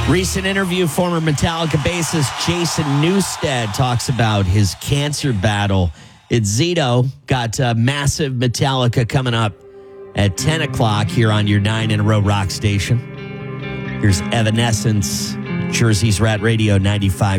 Recent interview, former Metallica bassist Jason Newsted talks about his cancer battle. It's Zito. Got massive Metallica coming up at 10 o'clock here on your 9 in a row rock station. Here's Evanescence, Jersey's Rat Radio 95.